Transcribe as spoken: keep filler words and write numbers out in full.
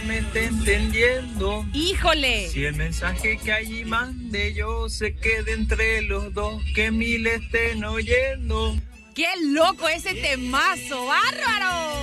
me esté entendiendo. ¡Híjole! Si el mensaje que allí mande yo se quede entre los dos, que mil estén oyendo. ¡Qué loco ese temazo! ¡Bárbaro!